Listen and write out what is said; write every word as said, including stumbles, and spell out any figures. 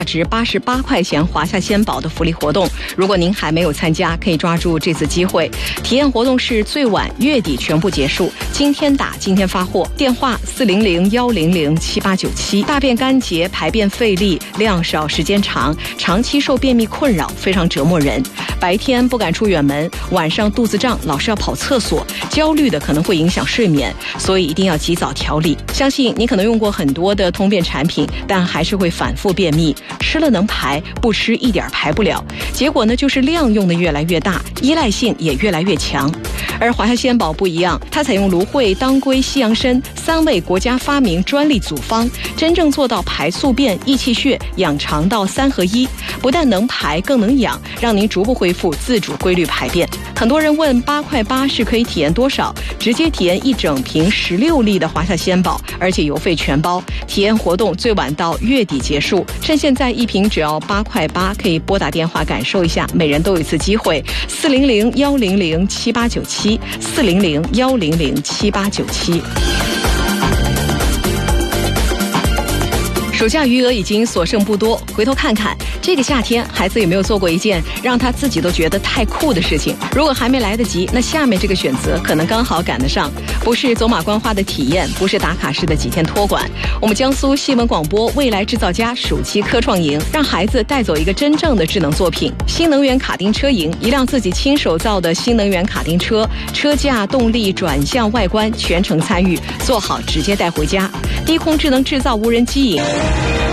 值八十八块钱华夏鲜宝的福利活动，如果您还没有参加，可以抓住这次机会。体验活动是最晚月底全部结束，今天打今天发货。电话四零零幺零零七八九七。大便干结、排便费力、量少、时间长，长期受便秘困扰，非常折磨人。白天不敢出远门，晚上肚子胀，老是要跑厕所，焦虑的可能会影响睡眠，所以一定要及早调理。相信你可能用过很多的通便产品，但还是会反复便秘。吃了能排，不吃一点排不了，结果呢就是量用的越来越大，依赖性也越来越强。而华夏鲜宝不一样，它采用芦荟、当归、西洋参三味国家发明专利组方，真正做到排宿便、益气血、养肠道三合一，不但能排，更能养，让您逐步恢复自主规律排便。很多人问八块八是可以体验多少？直接体验一整瓶十六粒的华夏鲜宝，而且邮费全包。体验活动最晚到月底结束，趁现在一瓶只要八块八，可以拨打电话感受一下，每人都有一次机会。四零零幺零零七八九七，四零零幺零零七八九七。暑假余额已经所剩不多，回头看看这个夏天孩子有没有做过一件让他自己都觉得太酷的事情。如果还没来得及，那下面这个选择可能刚好赶得上。不是走马观花的体验，不是打卡式的几天托管，我们江苏新闻广播未来制造家暑期科创营，让孩子带走一个真正的智能作品。新能源卡丁车营，一辆自己亲手造的新能源卡丁车，车架、动力、转向、外观全程参与，做好直接带回家。低空智能制造无人机营。